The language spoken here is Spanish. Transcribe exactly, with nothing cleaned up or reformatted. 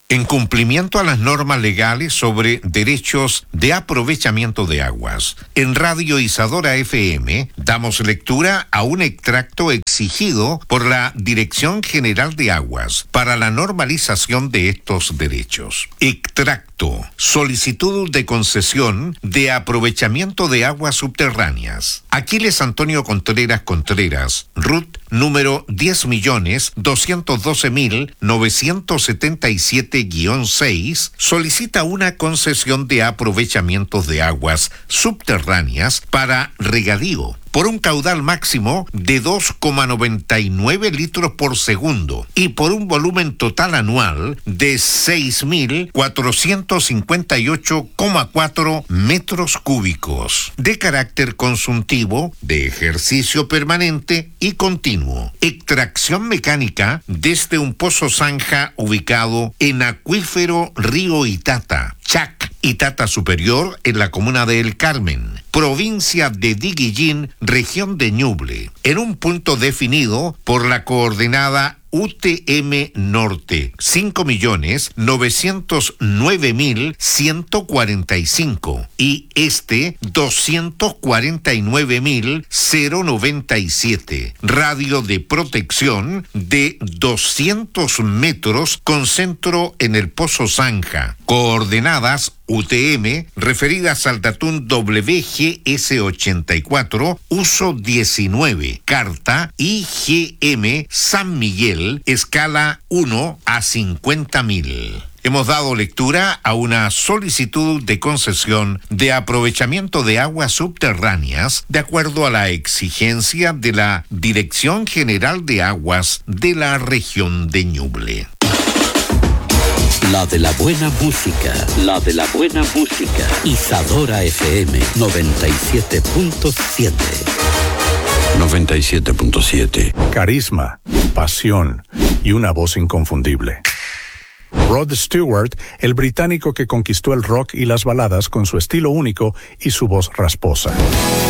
En cumplimiento a las normas legales sobre derechos de aprovechamiento de aguas, en Radio Isadora F M damos lectura a un extracto exigido por la Dirección General de Aguas para la normalización de estos derechos. Extracto: solicitud de concesión de aprovechamiento de aguas subterráneas. Aquiles Antonio Contreras Contreras, R U T número diez millones doscientos doce mil novecientos setenta y siete guión seis, solicita una concesión de aprovechamientos de aguas subterráneas para regadío por un caudal máximo de dos coma noventa y nueve litros por segundo y por un volumen total anual de seis mil cuatrocientos cincuenta y ocho coma cuatro metros cúbicos, de carácter consultivo, de ejercicio permanente y continuo. Extracción mecánica desde un pozo zanja ubicado en acuífero Río Itata, Chac, Itata Superior, en la comuna de El Carmen, provincia de Diguillín, región de Ñuble, en un punto definido por la coordenada U T M Norte, cinco millones novecientos nueve mil ciento cuarenta y cinco y Este, doscientos cuarenta y nueve mil noventa y siete. Radio de protección de doscientos metros con centro en el Pozo Zanja. Coordenadas U T M referidas al Datum W G S ochenta y cuatro, uso diecinueve, carta I G M San Miguel, escala uno a cincuenta mil. Hemos dado lectura a una solicitud de concesión de aprovechamiento de aguas subterráneas de acuerdo a la exigencia de la Dirección General de Aguas de la región de Ñuble. La de la buena música, la de la buena música. Isadora F M noventa y siete punto siete. noventa y siete punto siete. Carisma, pasión y una voz inconfundible. Rod Stewart, el británico que conquistó el rock y las baladas con su estilo único y su voz rasposa.